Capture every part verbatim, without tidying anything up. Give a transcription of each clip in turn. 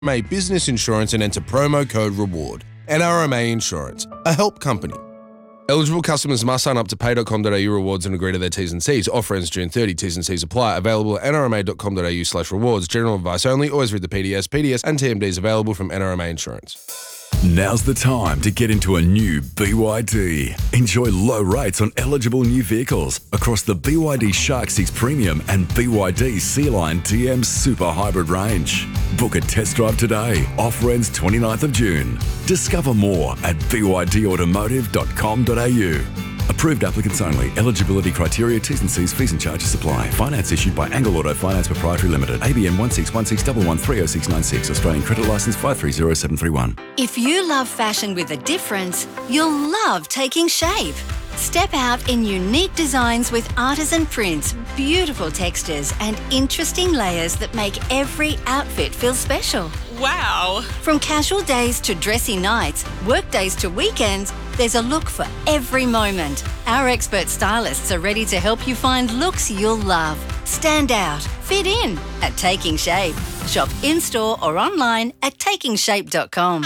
M A Business Insurance and enter promo code REWARD. N R M A Insurance, a help company. Eligible customers must sign up to pay dot com dot a u rewards and agree to their T's and C's. Offer ends June thirtieth. T's and C's apply. Available at n r m a dot com dot a u slash rewards. General advice only. Always read the P D S. P D S and T M Ds available from N R M A Insurance. Now's the time to get into a new B Y D. Enjoy low rates on eligible new vehicles across the B Y D Shark six Premium and B Y D Sea Line T M Super Hybrid range. Book a test drive today. Offer ends twenty-ninth of June. Discover more at b y d automotive dot com dot a u. Approved applicants only. Eligibility criteria, T's and C's, fees and charges apply. Finance issued by Angle Auto Finance Proprietary Limited. A B N one six one six one one three zero six nine six. Australian Credit Licence five three zero seven three one. If you love fashion with a difference, you'll love Taking Shape. Step out in unique designs with artisan prints, beautiful textures and interesting layers that make every outfit feel special. Wow! From casual days to dressy nights, work days to weekends, there's a look for every moment. Our expert stylists are ready to help you find looks you'll love. Stand out, fit in at Taking Shape. Shop in-store or online at taking shape dot com.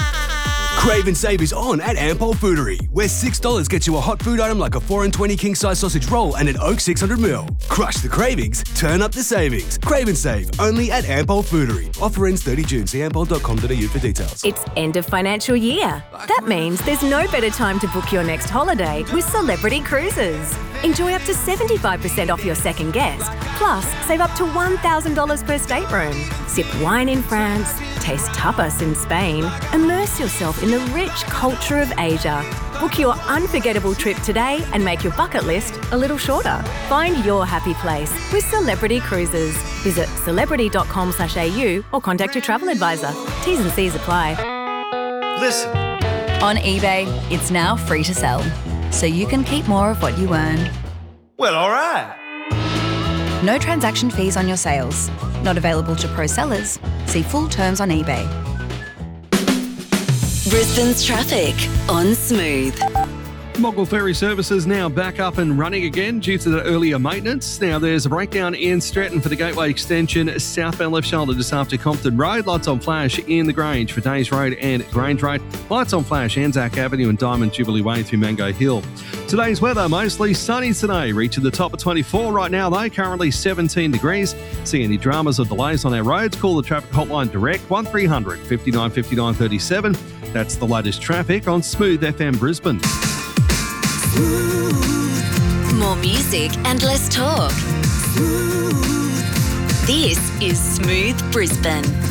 Crave and Save is on at Ampol Foodery, where six dollars gets you a hot food item like a four and twenty king-size sausage roll and an Oak six hundred milliliters. Crush the cravings, turn up the savings. Crave and Save, only at Ampol Foodery. Offer ends thirtieth of June. See ampol dot com dot a u for details. It's end of financial year. That means there's no better time to book your next holiday with Celebrity Cruises. Enjoy up to seventy-five percent off your second guest. Plus, save up to one thousand dollars per stateroom. Sip wine in France, taste tapas in Spain, immerse yourself in the rich culture of Asia. Book your unforgettable trip today and make your bucket list a little shorter. Find your happy place with Celebrity Cruises. Visit celebrity dot com slash a u or contact your travel advisor. T's and C's apply. Listen. On eBay, it's now free to sell, so you can keep more of what you earn. Well, all right. No transaction fees on your sales. Not available to pro sellers. See full terms on eBay. Brisbane's traffic on Smooth. Mogwell Ferry Services now back up and running again due to the earlier maintenance. Now there's a breakdown in Stratton for the Gateway Extension, southbound left shoulder just after Compton Road. Lights on flash in the Grange for Days Road and Grange Road. Lights on flash Anzac Avenue and Diamond Jubilee Way through Mango Hill. Today's weather, mostly sunny today, reaching the top of twenty-four right now though, currently seventeen degrees. See any dramas or delays on our roads, call the traffic hotline direct, one three hundred fifty-nine fifty-nine thirty-seven. That's the latest traffic on Smooth F M Brisbane. More music and less talk. This is Smooth Brisbane.